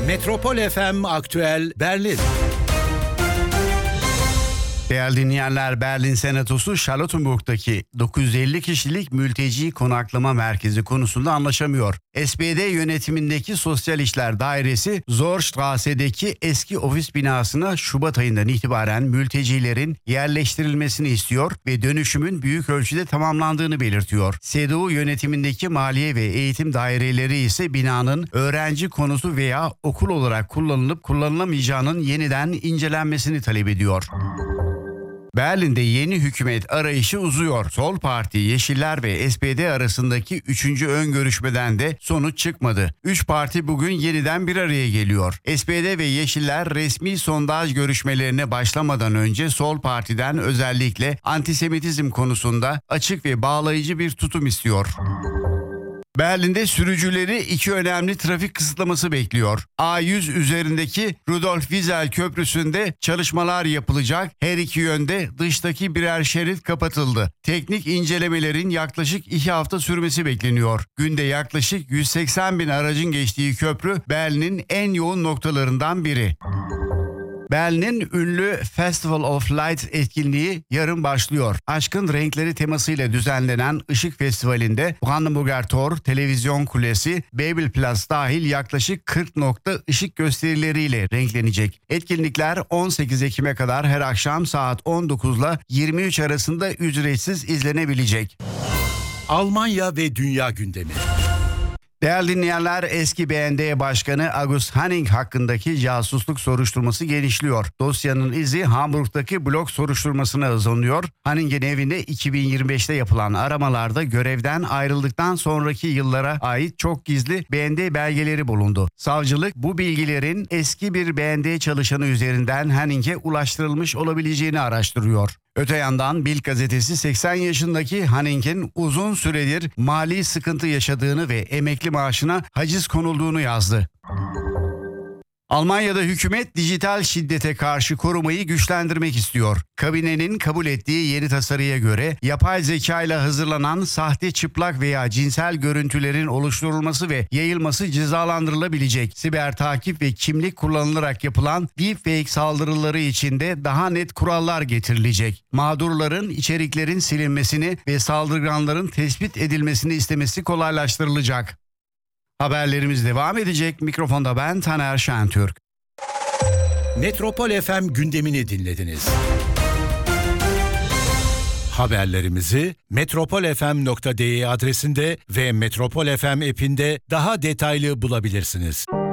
Metropol FM Aktüel Berlin. Değerli dinleyenler, Berlin Senatosu Charlottenburg'daki 950 kişilik mülteci konaklama merkezi konusunda anlaşamıyor. SPD yönetimindeki Sosyal İşler Dairesi Zorstrasse'deki eski ofis binasına Şubat ayından itibaren mültecilerin yerleştirilmesini istiyor ve dönüşümün büyük ölçüde tamamlandığını belirtiyor. CDU yönetimindeki maliye ve eğitim daireleri ise binanın öğrenci konusu veya okul olarak kullanılıp kullanılamayacağının yeniden incelenmesini talep ediyor. Berlin'de yeni hükümet arayışı uzuyor. Sol Parti, Yeşiller ve SPD arasındaki 3. ön görüşmeden de sonuç çıkmadı. 3 parti bugün yeniden bir araya geliyor. SPD ve Yeşiller resmi sondaj görüşmelerine başlamadan önce Sol Parti'den özellikle antisemitizm konusunda açık ve bağlayıcı bir tutum istiyor. Berlin'de sürücüleri 2 önemli trafik kısıtlaması bekliyor. A100 üzerindeki Rudolf Wiesel Köprüsü'nde çalışmalar yapılacak. Her iki yönde dıştaki birer şerit kapatıldı. Teknik incelemelerin yaklaşık 2 hafta sürmesi bekleniyor. Günde yaklaşık 180 bin aracın geçtiği köprü Berlin'in en yoğun noktalarından biri. Berlin'in ünlü Festival of Light etkinliği yarın başlıyor. Aşkın renkleri temasıyla düzenlenen Işık Festivali'nde Brandenburger Tor, Televizyon Kulesi, Babelplatz dahil yaklaşık 40 nokta ışık gösterileriyle renklenecek. Etkinlikler 18 Ekim'e kadar her akşam saat 19 ile 23 arasında ücretsiz izlenebilecek. Almanya ve dünya gündemi. Değerli dinleyenler, eski BND Başkanı August Hanning hakkındaki casusluk soruşturması genişliyor. Dosyanın izi Hamburg'daki blok soruşturmasına uzanıyor. Hanning'in evinde 2025'te yapılan aramalarda görevden ayrıldıktan sonraki yıllara ait çok gizli BND belgeleri bulundu. Savcılık bu bilgilerin eski bir BND çalışanı üzerinden Hanning'e ulaştırılmış olabileceğini araştırıyor. Öte yandan Bild gazetesi 80 yaşındaki Hanning'in uzun süredir mali sıkıntı yaşadığını ve emekli maaşına haciz konulduğunu yazdı. Almanya'da hükümet dijital şiddete karşı korumayı güçlendirmek istiyor. Kabinenin kabul ettiği yeni tasarıya göre yapay zeka ile hazırlanan sahte çıplak veya cinsel görüntülerin oluşturulması ve yayılması cezalandırılabilecek. Siber takip ve kimlik kullanılarak yapılan deepfake saldırıları için de daha net kurallar getirilecek. Mağdurların içeriklerin silinmesini ve saldırganların tespit edilmesini istemesi kolaylaştırılacak. Haberlerimiz devam edecek. Mikrofonda ben Taner Şentürk. Metropol FM gündemini dinlediniz. Haberlerimizi metropolfm.de adresinde ve Metropol FM app'inde daha detaylı bulabilirsiniz.